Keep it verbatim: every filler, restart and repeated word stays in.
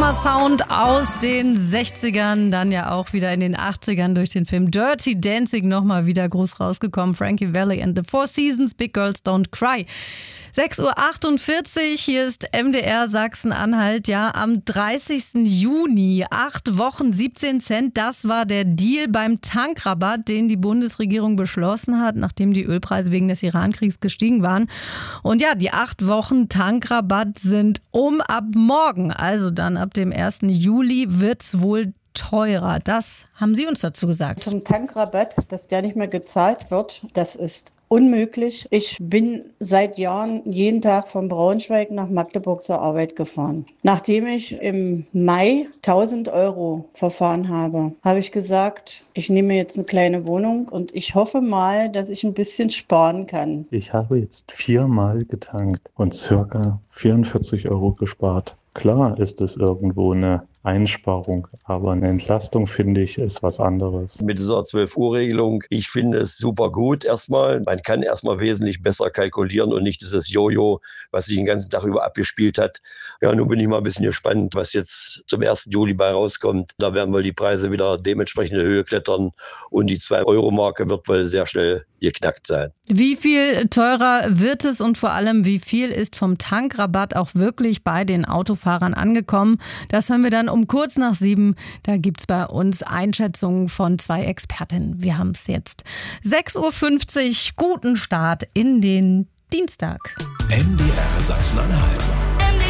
Sommersound aus den sechzigern, dann ja auch wieder in den achtzigern durch den Film Dirty Dancing nochmal wieder groß rausgekommen. Frankie Valli and the Four Seasons, Big Girls Don't Cry. sechs Uhr achtundvierzig, hier ist M D R Sachsen-Anhalt. Ja, am dreißigsten Juni, acht Wochen, siebzehn Cent, das war der Deal beim Tankrabatt, den die Bundesregierung beschlossen hat, nachdem die Ölpreise wegen des Iran-Kriegs gestiegen waren. Und ja, die acht Wochen Tankrabatt sind um ab morgen, also dann ab dem ersten Juli, wird's wohl teurer. Das haben Sie uns dazu gesagt. Zum Tankrabatt, dass der nicht mehr gezahlt wird, das ist unmöglich. Ich bin seit Jahren jeden Tag von Braunschweig nach Magdeburg zur Arbeit gefahren. Nachdem ich im Mai tausend Euro verfahren habe, habe ich gesagt, ich nehme jetzt eine kleine Wohnung und ich hoffe mal, dass ich ein bisschen sparen kann. Ich habe jetzt viermal getankt und circa vierundvierzig Euro gespart. Klar ist es irgendwo eine Einsparung, aber eine Entlastung, finde ich, ist was anderes. Mit dieser zwölf-Uhr-Regelung, ich finde es super gut erstmal. Man kann erstmal wesentlich besser kalkulieren und nicht dieses Jojo, was sich den ganzen Tag über abgespielt hat. Ja, nun bin ich mal ein bisschen gespannt, was jetzt zum ersten Juli bei rauskommt. Da werden wohl die Preise wieder dementsprechend in die Höhe klettern und die zwei-Euro-Marke wird wohl sehr schnell geknackt sein. Wie viel teurer wird es und vor allem, wie viel ist vom Tankrabatt auch wirklich bei den Autofahrern angekommen? Das hören wir dann um kurz nach sieben. Da gibt es bei uns Einschätzungen von zwei Expertinnen. Wir haben es jetzt. sechs Uhr fünfzig, guten Start in den Dienstag. M D R Sachsen-Anhalt.